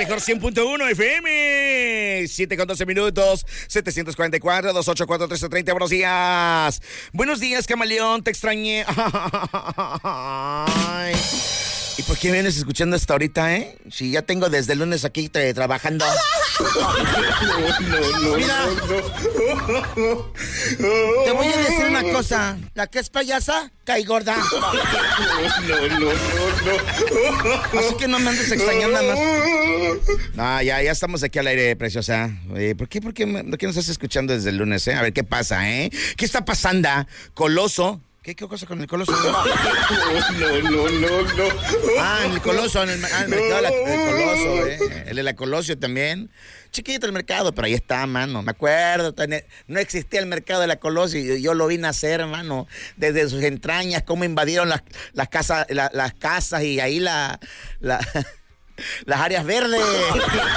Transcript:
mejor 100.1 FM. 7:12 minutos. 744-284-1330. Buenos días. Buenos días, camaleón. Te extrañé. Ay. ¿Y por qué vienes escuchando hasta ahorita, Si ya tengo desde el lunes aquí trabajando. No. Mira, te voy a decir una cosa. La que es payasa, cae gorda. No. Así que no me andes extrañando más. No, ya estamos aquí al aire, preciosa. ¿Por qué nos estás escuchando desde el lunes, A ver, ¿qué pasa, ¿Qué está pasando? Coloso. ¿Qué cosa con el Coloso? No. En el Coloso, en el mercado del Coloso, El de la Colosio también. Chiquito el mercado, pero ahí está, mano. Me acuerdo, no existía el mercado de la Colosio y yo lo vi nacer, mano. Desde sus entrañas, cómo invadieron las casas y ahí las áreas verdes.